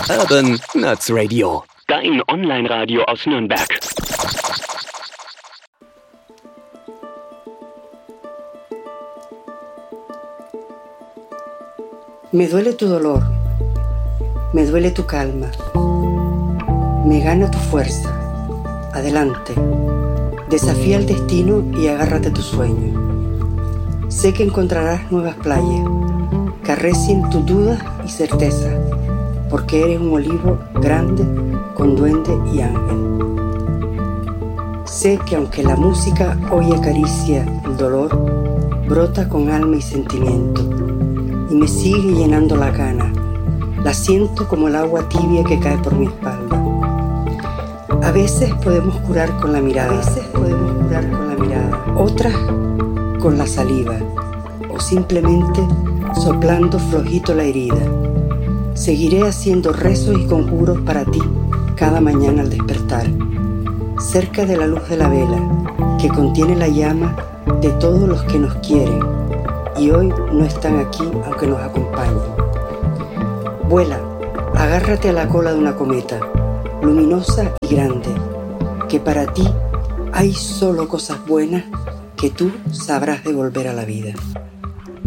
Urban Nerds Radio. Dein Online-Radio aus Nürnberg. Me duele tu dolor, me duele tu calma, me gana tu fuerza. Adelante, desafía el destino y agárrate a tu sueño. Sé que encontrarás nuevas playas que arrecien tus dudas y certeza, porque eres un olivo grande con duende y ángel. Sé que aunque la música hoy acaricia el dolor, brota con alma y sentimiento, y me sigue llenando la gana. La siento como el agua tibia que cae por mi espalda. A veces podemos curar con la mirada, otras con la saliva, o simplemente soplando flojito la herida. Seguiré haciendo rezos y conjuros para ti cada mañana al despertar, cerca de la luz de la vela que contiene la llama de todos los que nos quieren y hoy no están aquí aunque nos acompañen. Vuela, agárrate a la cola de una cometa, luminosa y grande, que para ti hay solo cosas buenas que tú sabrás devolver a la vida.